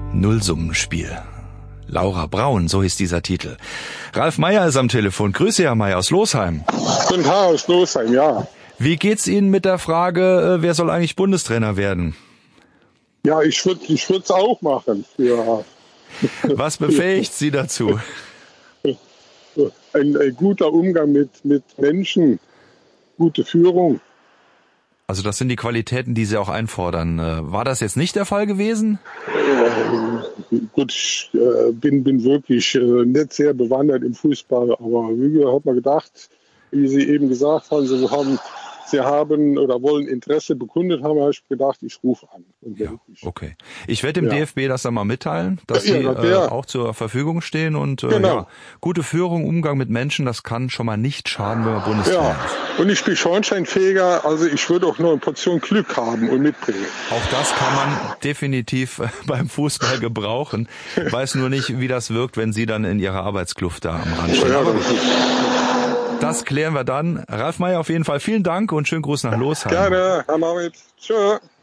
Nullsummenspiel. Laura Braun, so hieß dieser Titel. Ralf Meyer ist am Telefon. Grüße, Herr Meyer aus Losheim. Guten Tag aus Losheim, ja. Wie geht's Ihnen mit der Frage, wer soll eigentlich Bundestrainer werden? Ja, ich würd's auch machen. Ja. Was befähigt Sie dazu? Ein guter Umgang mit Menschen, gute Führung. Also das sind die Qualitäten, die Sie auch einfordern. War das jetzt nicht der Fall gewesen? Gut, ich bin wirklich nicht sehr bewandert im Fußball, aber wie gesagt, hat man gedacht, wie Sie eben gesagt haben, Sie haben oder wollen Interesse bekundet haben, habe ich gedacht, ich rufe an. Ja, okay. Ich werde dem DFB das dann mal mitteilen, dass Sie auch zur Verfügung stehen und ja, gute Führung, Umgang mit Menschen, das kann schon mal nicht schaden, wenn man Bundestrainer ist. Und ich bin Schornsteinfeger, also ich würde auch noch eine Portion Glück haben und mitbringen. Auch das kann man definitiv beim Fußball gebrauchen. Ich weiß nur nicht, wie das wirkt, wenn Sie dann in Ihrer Arbeitskluft da am Rand stehen. Aber das klären wir dann. Ralf Meyer, auf jeden Fall vielen Dank und schönen Gruß nach Losheim. Gerne, Herr Marit. Tschö.